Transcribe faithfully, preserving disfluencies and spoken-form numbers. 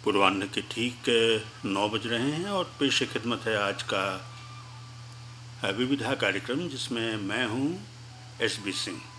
पूर्वाह्न के ठीक नौ बज रहे हैं और पेश खिदमत है आज का विविधा कार्यक्रम, जिसमें मैं हूं एस बी सिंह।